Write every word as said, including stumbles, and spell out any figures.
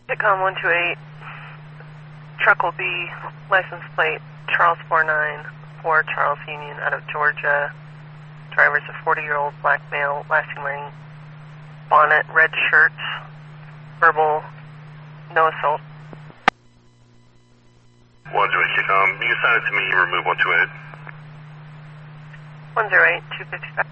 Sitcom one two eight, truck will be license plate Charles four nine for Charles Union out of Georgia. Driver's a forty-year-old black male, lasting wearing bonnet, red shirts, verbal, no assault. one two eight, Sitcom, you can sign it to me, you remove one two eight. one zero eight, two fifty-five.